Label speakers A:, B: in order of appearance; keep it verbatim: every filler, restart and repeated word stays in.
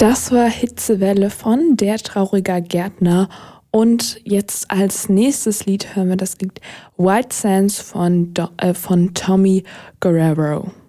A: Das war Hitzewelle von Der trauriger Gärtner. Und jetzt als nächstes Lied hören wir das Lied White Sands von, Do- äh, von Tommy Guerrero.